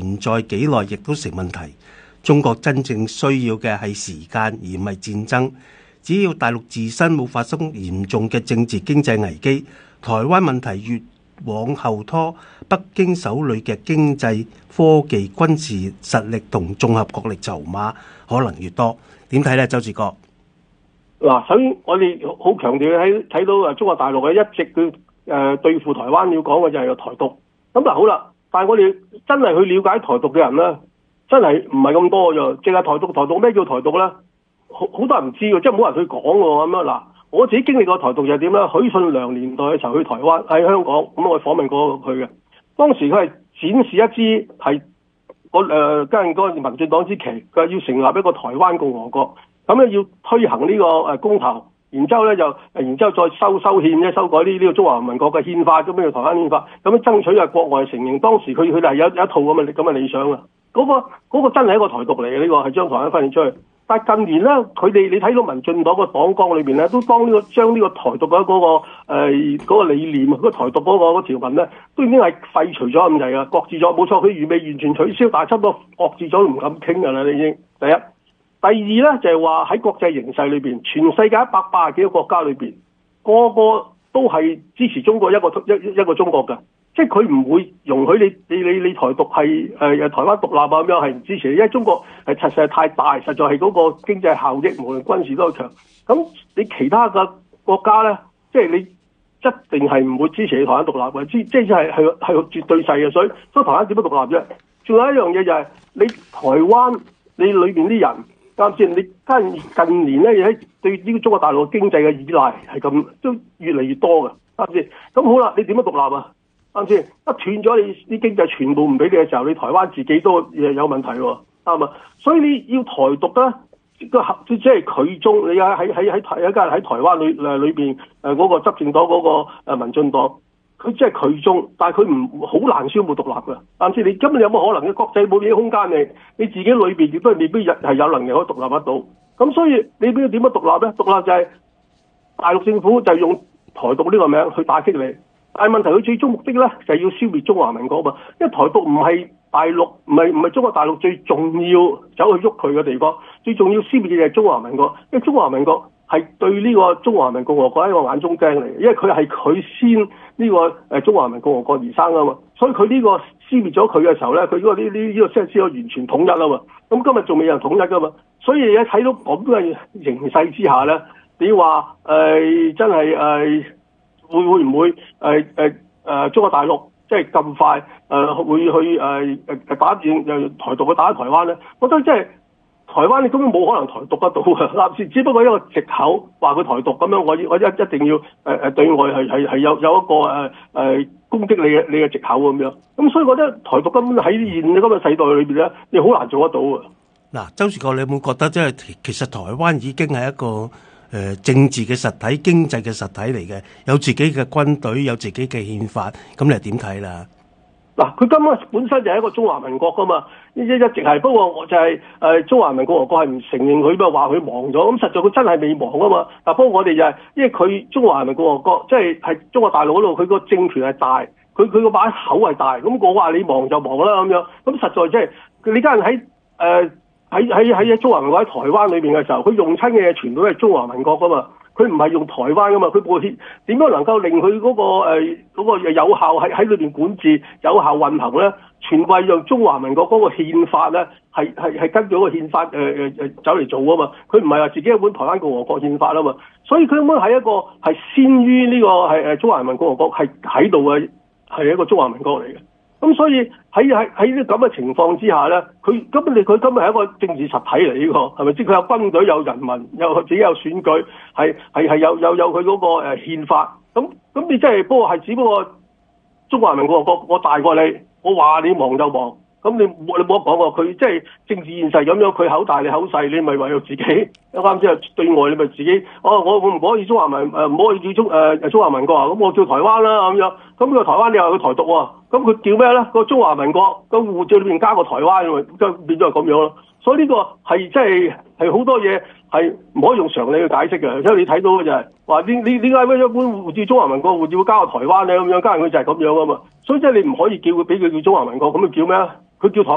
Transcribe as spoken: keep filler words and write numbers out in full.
存在幾耐亦都成問題。中國真正需要嘅係時間，而唔係戰爭。只要大陸自身冇發生嚴重嘅政治經濟危機，台灣問題越往後拖，北京手裏嘅經濟、科技、軍事實力同綜合國力籌碼可能越多。點睇呢？周志國。 嗱，首先我哋好強調喺睇到啊，中國大陸嘅一直佢誒對付台灣要講嘅就係個台獨。咁嗱好啦，但係我哋真係去了解台獨嘅人咧，真係唔係咁多啫。淨係台獨，台獨咩叫台獨咧？好好多人唔知嘅，即係冇人去講喎咁樣。嗱，我自己經歷過台獨就係點咧？許信良年代嘅時候去台灣喺香港，咁我訪問過佢嘅。當時佢係展示一支係個誒跟嗰個民進黨之旗，佢係要成立一個台灣共和國，咁咧要推行呢個誒公投，然之後咧就然之後再修修憲咧，修改呢呢個中華民國嘅憲法，咁樣台灣憲法，咁樣爭取啊國外承認。當時佢佢哋係有有一套咁嘅咁嘅理想啊。嗰個嗰個真係一個台獨嚟嘅，呢個係將台灣分裂出去。但係近年咧，佢哋你睇到民進黨個黨綱裏邊咧，都當呢個將呢個台獨嘅嗰個誒嗰個理念，嗰個台獨嗰個嗰條文咧，都已經係廢除咗咁滯㗎，擱置咗。冇錯，佢預備完全取消，但係差唔多擱置咗，唔敢傾㗎啦。你已經第一，第二咧就係話喺國際形勢裏邊，全世界一百八十幾個國家裏邊，個個都係支持中國一個一一個中國㗎。即係佢唔會容許你你你你台獨係誒誒台灣獨立啊咁樣係唔支持，因為中國係實在係太大，實在係嗰個經濟效益無論軍事都強。咁你其他嘅國家咧，即係你一定係唔會支持你台灣獨立嘅，即即係係係絕對細嘅。所以所以台灣點樣獨立啫？仲有一樣嘢就係、是、你台灣你裏邊啲人啱先，你近近年咧喺對呢個中國大陸經濟嘅依賴係咁都越嚟越多嘅啱先。咁好啦，你點樣獨立啊？啱先，一斷咗你啲經濟全部唔俾你嘅時候，你台灣自己都有問題喎，啱嘛？所以你要台獨咧，個合即係佢中，你喺喺喺喺台一間喺台灣裏誒裏邊誒嗰個執政黨嗰個誒民進黨，佢即係佢中，但係佢唔好難宣佈獨立㗎。啱先，你根本有冇可能嘅國際冇嘢空間你，你自己裏邊亦都係未必係有能力可以獨立得到。咁所以你邊點樣獨立咧？獨立就係大陸政府就用台獨呢個名去打擊你。但係問題，佢最終目的咧就係要消滅中華民國嘛，因為台獨唔係大陸，唔係唔係中國大陸最重要走去喐佢嘅地方，最重要消滅嘅係中華民國，因為中華民國係對呢個中華人民共和國一個眼中釘嚟嘅，因為佢係佢先呢個誒中華人民共和國而生啊嘛，所以佢呢個消滅咗佢嘅時候咧，佢呢個呢呢呢個先先可完全統一啊嘛，咁今日仲未有人統一噶嘛，所以你睇到咁嘅形勢之下咧，你話誒、呃、真係誒。呃會會唔會誒誒誒中國大陸即係咁快誒、呃、會去誒誒、呃、打戰誒台獨去打台灣咧？我覺得即係台灣你根本冇可能台獨得到嘅，嗱，只只不過一個藉口話佢台獨咁樣，我我一一定要誒誒、呃、對外係係係有有一個誒誒、呃、攻擊你嘅你嘅藉口咁樣。咁所以我覺得台獨根本喺現今嘅世代裏邊咧，你好難做得到嘅。 嗱，周志國，你有冇覺得即係其實台灣已經係一個誒、呃、政治嘅實體、經濟嘅實體嚟嘅，有自己嘅軍隊，有自己嘅憲法，咁你係點睇啦？ 嗱，佢根本本身就係一個中華民國噶嘛，一一直係，不過我就係、是、誒、呃、中華民國共和國係唔承認佢，咪話佢亡咗，咁實在佢真係未亡啊嘛。嗱，不過我哋就係、是、因為佢中華人民共和國即係係中國大陸嗰度，佢個政權係大，佢佢個把口係大，咁我話你亡就亡啦咁樣，咁實在即係你家人喺誒。喺喺喺中華民國喺台灣裏邊嘅時候，佢用親嘅嘢全部都係中華民國噶嘛，佢唔係用台灣噶嘛，佢部協點樣能夠令佢嗰、嗰個誒、呃嗰個、有效喺喺裏邊管治有效運行咧？全部係用中華民國嗰個憲法咧，係係係跟住嗰個憲法誒誒誒走嚟做啊嘛，佢唔係話自己一本台灣共和國憲法啊嘛，所以佢根本係一個係先於呢、呢個係誒中華人民共和國係喺度嘅，係一個中華民國嚟嘅。咁所以喺喺喺呢咁嘅情況之下咧，佢根本你佢根本係一個政治實體嚟呢、呢個係咪先？佢有軍隊、有人民、有自己有選舉，係係係有有有佢嗰個誒憲法。咁咁你即係不過係只不過中華人民共和國我大過你，我話你亡就亡。咁你冇你冇得講喎，佢即係政治現實咁樣，佢口大你口細，你咪為咗自己啱先係對外，你咪自己哦，我我唔可以中華民誒唔可以叫中誒誒中華民國啊，咁我叫台灣啦咁樣。咁個台灣你話佢台獨喎，咁佢叫咩咧？個中華民國個護照裏邊加個台灣，咁變咗係咁樣咯。所以呢個係即係係好多嘢係唔可以用常理去解釋嘅，因為你睇到嘅就係話你你點解咩一般護照中華民國護照會加個台灣咧咁樣，加上佢就係咁樣啊嘛。所以即係你唔可以叫佢俾佢叫中華民國，咁佢叫咩啊？佢叫台。